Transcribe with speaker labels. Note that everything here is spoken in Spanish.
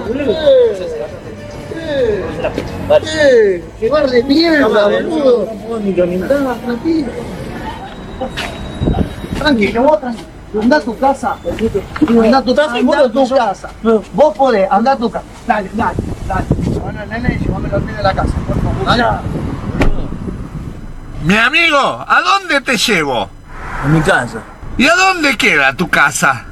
Speaker 1: ¡Qué bar de mierda, boludo! Tranquilo. Tranquilo, vos tranquilo. Andá a tu casa. Andá a tu casa. Vos podés, andá a tu casa. Dale. Bueno, nene, llévamelo al pie de la casa, por favor. Dale.
Speaker 2: Mi amigo, ¿a dónde te llevo?
Speaker 3: A mi casa.
Speaker 2: ¿Y a dónde queda tu casa?